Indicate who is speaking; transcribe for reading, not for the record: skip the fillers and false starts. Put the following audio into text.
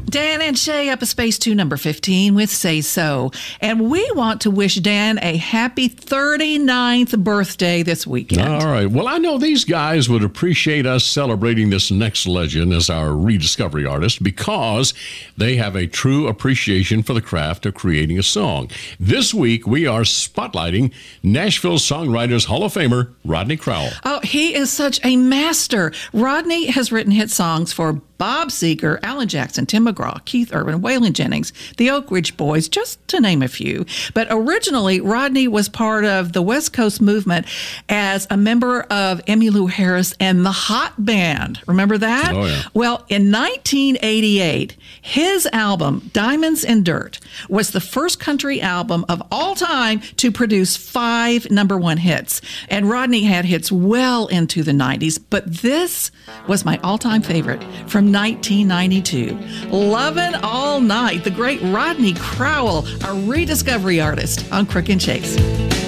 Speaker 1: Dan and Shay up a space 2, number 15 with Say So. And we want to wish Dan a happy 39th birthday this weekend.
Speaker 2: All right. Well, I know these guys would appreciate us celebrating this next legend as our rediscovery artist because they have a true appreciation for the craft of creating a song. This week, we are spotlighting Nashville Songwriters Hall of Famer Rodney Crowell.
Speaker 1: Oh, he is such a master. Rodney has written hit songs for Bob Seger, Alan Jackson, Tim McGraw, Keith Urban, Waylon Jennings, the Oak Ridge Boys, just to name a few. But originally, Rodney was part of the West Coast movement as a member of Emmylou Harris and the Hot Band. Remember that?
Speaker 2: Oh, yeah.
Speaker 1: Well, in 1988, his album, Diamonds and Dirt, was the first country album of all time to produce 5 #1 hits. And Rodney had hits well into the 90s, but this was my all-time favorite from 1992. Lovin' All Night, the great Rodney Crowell, a rediscovery artist on Crook and Chase.